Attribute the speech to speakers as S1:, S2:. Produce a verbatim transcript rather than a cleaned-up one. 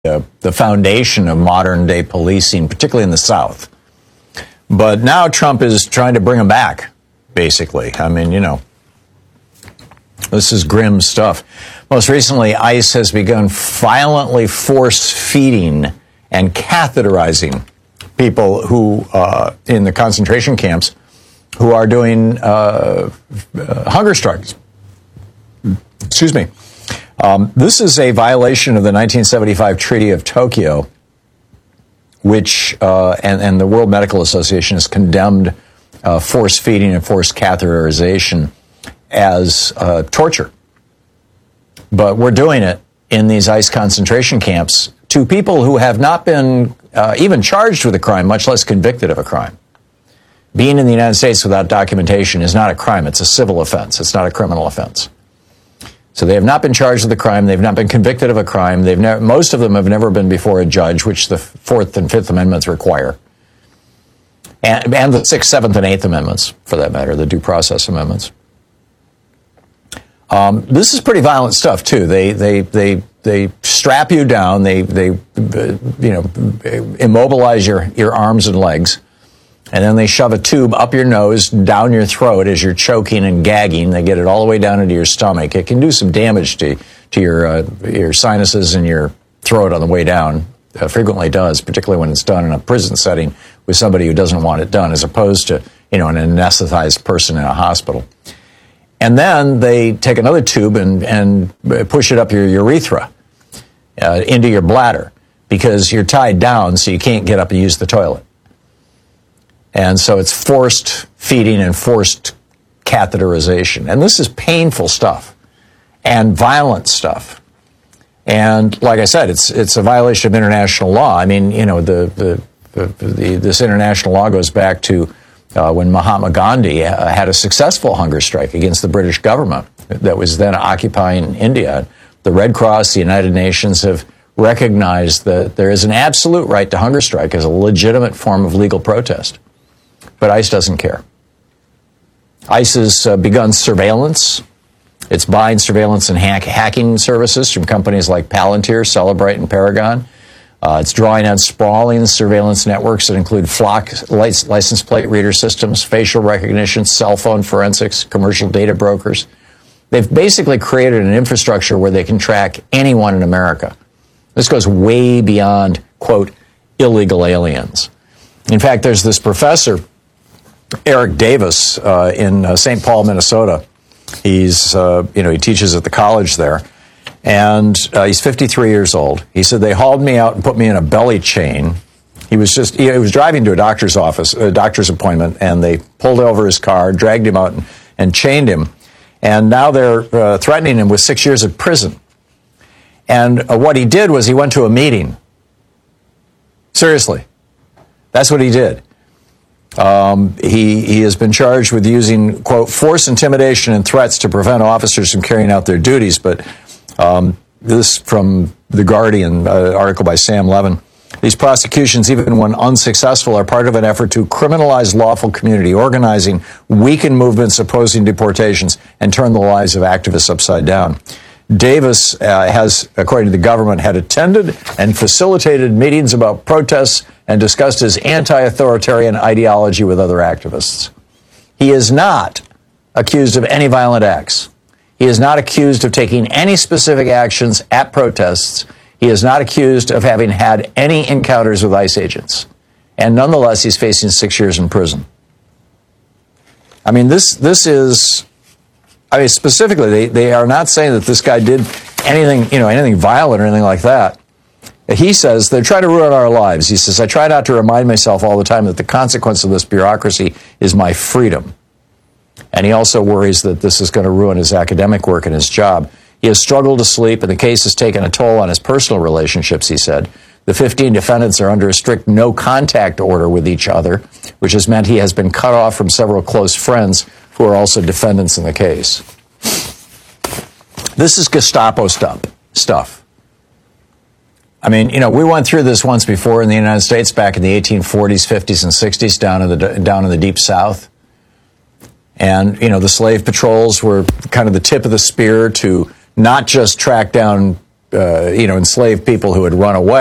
S1: uh, the foundation of modern-day policing, particularly in the South. But now Trump is trying to bring them back, basically. I mean, you know, this is grim stuff. Most recently, ICE has begun violently force-feeding and catheterizing people who, uh, in the concentration camps, who are doing uh, uh, hunger strikes. Excuse me. Um, this is a violation of the nineteen seventy-five Treaty of Tokyo, which, uh, and, and the World Medical Association has condemned uh, force feeding and forced catheterization as uh, torture. But we're doing it in these ICE concentration camps to people who have not been uh, even charged with a crime, much less convicted of a crime. Being in the United States without documentation is not a crime. It's a civil offense. It's not a criminal offense. So they have not been charged with a crime. They've not been convicted of a crime. They've never, most of them have never been before a judge, which the Fourth and Fifth Amendments require. And, and the Sixth, Seventh, and Eighth Amendments, for that matter, the Due Process Amendments. Um, this is pretty violent stuff, too. They they they they strap you down. They they uh, you know immobilize your, your arms and legs, and then they shove a tube up your nose, down your throat as you're choking and gagging. They get it all the way down into your stomach. It can do some damage to to your uh, your sinuses and your throat on the way down. Uh, frequently does, particularly when it's done in a prison setting with somebody who doesn't want it done, as opposed to you know an anesthetized person in a hospital. And then they take another tube and, and push it up your urethra uh, into your bladder because you're tied down, so you can't get up and use the toilet. And so it's forced feeding and forced catheterization. And this is painful stuff and violent stuff. And like I said, it's it's a violation of international law. I mean, you know, the the, the, the this international law goes back to Uh, when Mahatma Gandhi uh, had a successful hunger strike against the British government that was then occupying India. The Red Cross, the United Nations have recognized that there is an absolute right to hunger strike as a legitimate form of legal protest. But ICE doesn't care. ICE has uh, begun surveillance. It's buying surveillance and hack- hacking services from companies like Palantir, Celebrite, and Paragon. Uh, it's drawing on sprawling surveillance networks that include Flock lic- license plate reader systems, facial recognition, cell phone forensics, commercial data brokers. They've basically created an infrastructure where they can track anyone in America. This goes way beyond, quote, illegal aliens. In fact, there's this professor, Eric Davis, uh, in uh, Saint Paul, Minnesota. He's, uh, you know, he teaches at the college there. And uh, he's fifty-three years old. He said, they hauled me out and put me in a belly chain. He was just, he, he was driving to a doctor's office, a doctor's appointment, and they pulled over his car, dragged him out, and, and chained him. And now they're uh, threatening him with six years of prison. And uh, what he did was he went to a meeting. Seriously. That's what he did. Um, he, he has been charged with using, quote, force, intimidation, and threats to prevent officers from carrying out their duties. But Um, this from The Guardian, uh, article by Sam Levin. These prosecutions, even when unsuccessful, are part of an effort to criminalize lawful community organizing, weaken movements opposing deportations, and turn the lives of activists upside down. Davis uh, has, according to the government, had attended and facilitated meetings about protests and discussed his anti-authoritarian ideology with other activists. He is not accused of any violent acts. He is not accused of taking any specific actions at protests. He is not accused of having had any encounters with ICE agents. And nonetheless, he's facing six years in prison. I mean, this this is, I mean, specifically, they, they are not saying that this guy did anything, you know, anything violent or anything like that. He says, they're trying to ruin our lives. He says, I try not to remind myself all the time that the consequence of this bureaucracy is my freedom. And he also worries that this is going to ruin his academic work and his job. He has struggled to sleep, and the case has taken a toll on his personal relationships, he said. The fifteen defendants are under a strict no-contact order with each other, which has meant he has been cut off from several close friends who are also defendants in the case. This is Gestapo stuff. stuff. I mean, you know, we went through this once before in the United States back in the eighteen forties, fifties, and sixties down in the down in the Deep South. And, you know, the slave patrols were kind of the tip of the spear to not just track down uh, you know, enslaved people who had run away.